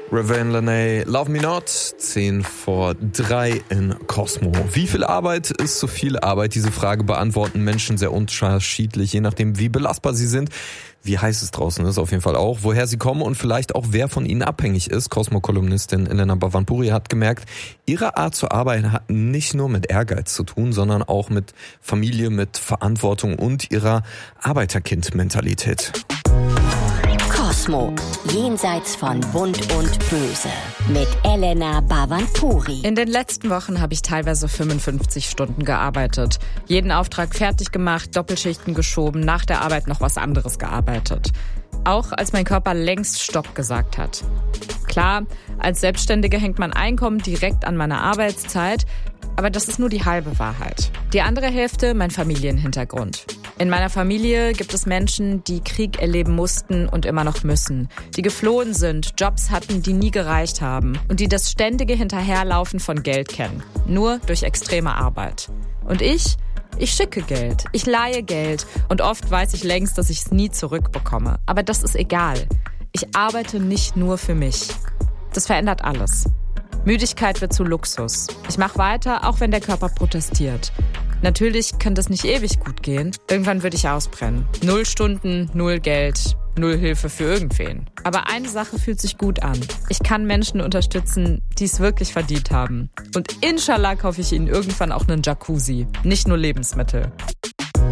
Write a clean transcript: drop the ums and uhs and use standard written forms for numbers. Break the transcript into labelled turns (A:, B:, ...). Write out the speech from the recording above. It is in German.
A: Ravane Lenae, Love Me Not, 2:10 in Cosmo. Wie viel Arbeit ist zu viel Arbeit? Diese Frage beantworten Menschen sehr unterschiedlich, je nachdem wie belastbar sie sind. Wie heiß es draußen ist auf jeden Fall auch, woher sie kommen und vielleicht auch wer von ihnen abhängig ist. Cosmo-Kolumnistin Elena Bhavanpuri hat gemerkt, ihre Art zu arbeiten hat nicht nur mit Ehrgeiz zu tun, sondern auch mit Familie, mit Verantwortung und ihrer Arbeiterkind-Mentalität.
B: Cosmo, jenseits von Bunt und Böse, mit Elena Bhavanpuri.
C: In den letzten Wochen habe ich teilweise 55 Stunden gearbeitet. Jeden Auftrag fertig gemacht, Doppelschichten geschoben, nach der Arbeit noch was anderes gearbeitet. Auch als mein Körper längst Stopp gesagt hat. Klar, als Selbstständige hängt mein Einkommen direkt an meiner Arbeitszeit, aber das ist nur die halbe Wahrheit. Die andere Hälfte mein Familienhintergrund. In meiner Familie gibt es Menschen, die Krieg erleben mussten und immer noch müssen, die geflohen sind, Jobs hatten, die nie gereicht haben und die das ständige Hinterherlaufen von Geld kennen, nur durch extreme Arbeit. Und ich schicke Geld, ich leihe Geld und oft weiß ich längst, dass ich es nie zurückbekomme. Aber das ist egal. Ich arbeite nicht nur für mich. Das verändert alles. Müdigkeit wird zu Luxus. Ich mache weiter, auch wenn der Körper protestiert. Natürlich kann das nicht ewig gut gehen. Irgendwann würde ich ausbrennen. 0 Stunden, 0 Geld, 0 Hilfe für irgendwen. Aber eine Sache fühlt sich gut an. Ich kann Menschen unterstützen, die es wirklich verdient haben. Und inshallah kaufe ich ihnen irgendwann auch einen Jacuzzi, nicht nur Lebensmittel.